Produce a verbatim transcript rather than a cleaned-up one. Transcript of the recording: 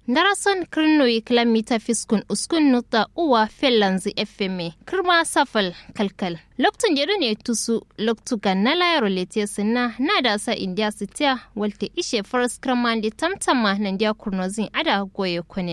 Darason kirnoyi kilomita fiskun uskun nuta uwa fellanzi F M kirma safal kalkal. Loktun jeru ne tusu loktu ganna layaro letiya sinna na da sa indiya sitiya walte ishe faras kirmandi tamtama nan dia kurnozin ada goye kone.